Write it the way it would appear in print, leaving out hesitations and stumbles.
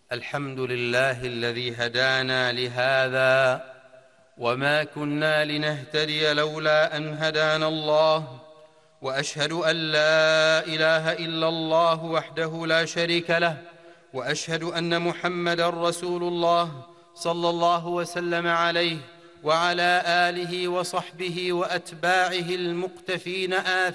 الحمد لله الذي هدانا لهذا وما كنا لنهتدي لولا أن هدانا الله، وأشهد أن لا إله إلا الله وحده لا شريك له، وأشهد أن محمدًا رسول الله صلى الله وسلم عليه وعلى آله وصحبه وأتباعه المقتفين